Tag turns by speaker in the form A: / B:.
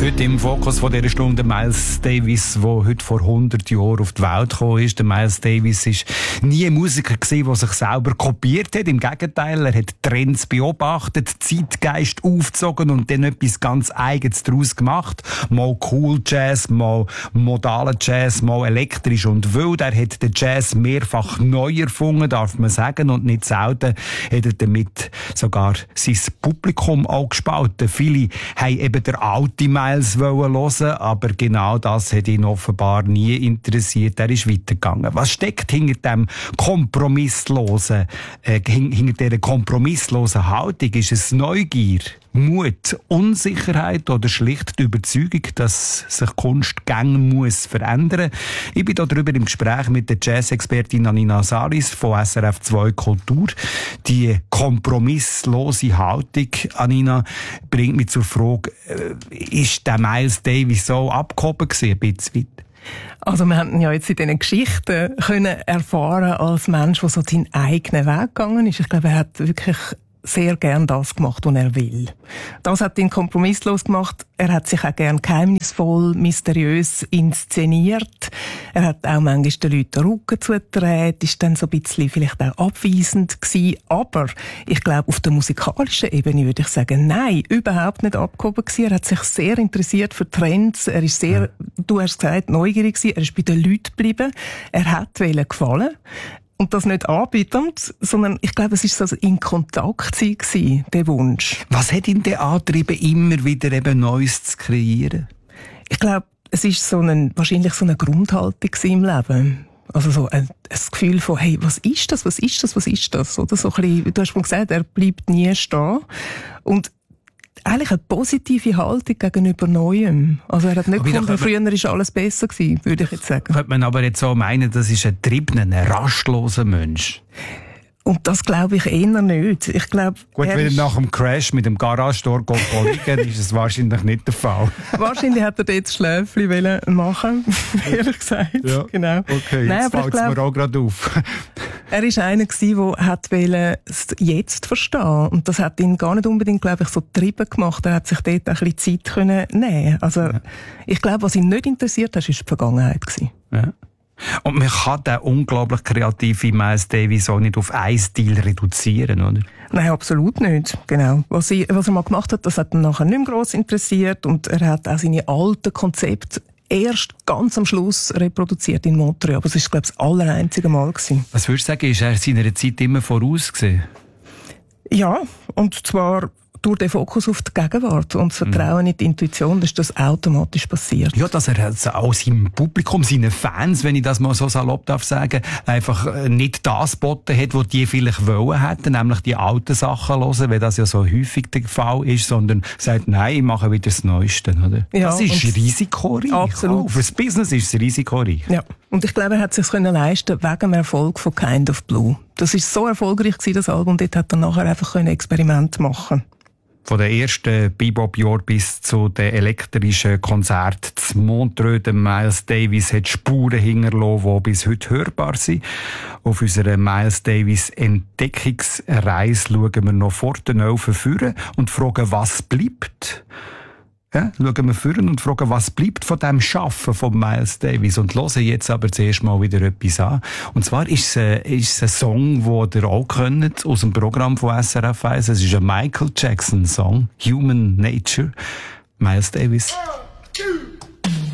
A: Heute im Fokus von dieser Stunde Miles Davis, der heute vor 100 Jahren auf die Welt gekommen ist. Der Miles Davis war nie ein Musiker gewesen, der sich selber kopiert hat. Im Gegenteil, er hat Trends beobachtet, Zeitgeist aufgezogen und dann etwas ganz Eigenes daraus gemacht. Mal Cool Jazz, mal modalen Jazz, mal elektrisch und wild. Er hat den Jazz mehrfach neu erfunden, darf man sagen. Und nicht selten hat er damit sogar sein Publikum auch gespalten. Viele haben eben der alte Miles hören, aber genau das hat ihn offenbar nie interessiert. Er ist weitergegangen. Was steckt hinter dem kompromisslosen, hinter dieser kompromisslosen Haltung? Ist es Neugier, Mut, Unsicherheit oder schlicht die Überzeugung, dass sich Kunst gerne muss verändern? Ich bin darüber im Gespräch mit der Jazz-Expertin Anina Salis von SRF 2 Kultur. Die kompromisslose Haltung, Anina, bringt mich zur Frage, ist der Miles Davis so abgehoben gewesen, ein bisschen weit?
B: Also wir haben ja jetzt in diesen Geschichten können erfahren als Mensch, der so seinen eigenen Weg gegangen ist. Ich glaube, er hat wirklich sehr gern das gemacht, was er will. Das hat ihn kompromisslos gemacht. Er hat sich auch gern geheimnisvoll, mysteriös inszeniert. Er hat auch manchmal den Leuten den Rücken zugedreht, ist dann so ein bisschen vielleicht auch abweisend gewesen. Aber ich glaube, auf der musikalischen Ebene würde ich sagen, nein, überhaupt nicht abgehoben gewesen. Er hat sich sehr interessiert für Trends. Er ist sehr, du hast gesagt, neugierig gewesen. Er ist bei den Leuten geblieben. Er hat gefallen. Und das nicht anbietend, sondern ich glaube, es war so in Kontakt sein, der Wunsch.
A: Was hat ihn denn angetrieben, immer wieder eben Neues zu kreieren?
B: Ich glaube, es war wahrscheinlich so eine Grundhaltung im Leben. Also so ein Gefühl von, hey, was ist das? Oder so ein bisschen, du hast schon gesagt, er bleibt nie stehen. Und eigentlich eine positive Haltung gegenüber Neuem. Also er hat nicht gefunden, früher war alles besser gewesen, würde ich jetzt sagen.
A: Könnte man aber jetzt so meinen, das ist ein triebener, ein rastloser Mensch?
B: Und das glaube ich eher nicht. Ich glaube,
A: gut, wenn er nach dem Crash mit dem Garage-Tor liegen, ist es wahrscheinlich nicht der Fall.
B: Wahrscheinlich hat er dort das Schläfchen machen, ehrlich gesagt.
A: Ja,
B: genau.
A: Okay, jetzt fällt es mir auch gerade auf.
B: Er war einer, der es jetzt verstehen. Und das hat ihn gar nicht unbedingt, glaube ich, so getrieben gemacht. Er hat sich dort ein bisschen Zeit nehmen. Also, ich glaube, was ihn nicht interessiert hat, war die Vergangenheit.
A: Ja. Und man kann den unglaublich kreativen Miles Davis auch nicht auf einen Stil reduzieren, oder?
B: Nein, absolut nicht. Genau. Was er mal gemacht hat, das hat ihn nachher nicht mehr gross interessiert. Und er hat auch seine alten Konzepte erst ganz am Schluss reproduziert in Montreal. Aber es war, glaube ich, das allereinzige Mal gewesen.
A: Was würdest du sagen, ist er seiner Zeit immer voraus gewesen?
B: Ja, und zwar durch den Fokus auf die Gegenwart und das Vertrauen in die Intuition, dass das automatisch passiert.
A: Ja, dass er auch seinem Publikum, seinen Fans, wenn ich das mal so salopp darf sagen, einfach nicht das geboten hat, was die vielleicht wollen hätten, nämlich die alten Sachen hören, weil das ja so häufig der Fall ist, sondern sagt, nein, ich mache wieder das Neueste, oder?
B: Ja,
A: das ist risikoreich.
B: Absolut.
A: Oh, fürs Business ist es risikoreich.
B: Ja. Und ich glaube, er hat es sich leisten wegen dem Erfolg von Kind of Blue. Das war so erfolgreich gewesen, das Album, dort hat er nachher einfach Experimente machen.
A: Von den ersten Bebop-Jahren bis zu den elektrischen Konzerten zu Montreux, der Miles Davis hat Spuren hinterlassen, die bis heute hörbar sind. Auf unserer Miles Davis Entdeckungsreise schauen wir noch vor den Augen führen und fragen, was bleibt. Ja, schauen wir führen und fragen, was bleibt von dem Schaffen von Miles Davis. Und hören jetzt aber zuerst mal wieder etwas an. Und zwar ist es ein Song, den ihr auch kennt, aus dem Programm von SRF 1. Es ist ein Michael Jackson Song, Human Nature. Miles Davis.
C: 1, 2